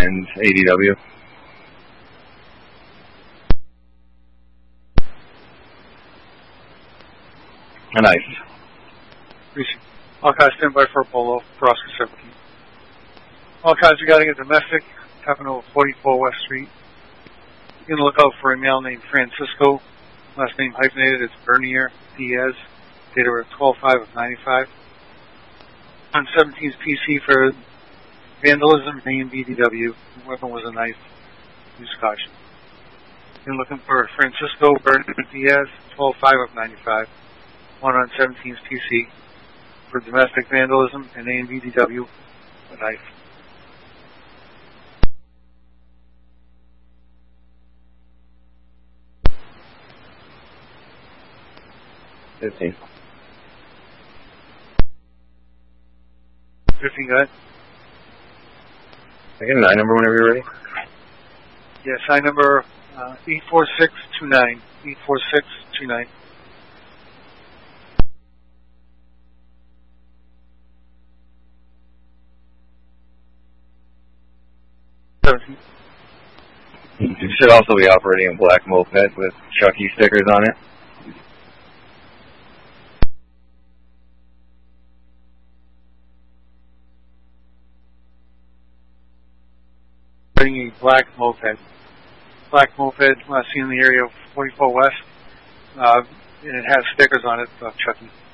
and ADW. A knife. All cars stand by for Apollo for Oscar 17. All cars regarding a domestic happened over 44 West Street. Be on the lookout for a male named Francisco, last name hyphenated, it's Bernier Diaz, date of birth 12/5 of 95. On 17's PC for vandalism, AMBDW. The weapon was a knife. Use caution. Been looking for Francisco Bernier Diaz, 12/5 of 95. One on 17's PC for domestic vandalism and AMBDW, a knife. $15. 15, go ahead. I get a 9 number whenever you're ready. Yeah, sign number 84629. 84629. You should also be operating a black moped with Chucky stickers on it. Bringing a black moped. Black moped, seen in the area of 44 West, and it has stickers on it of Chucky.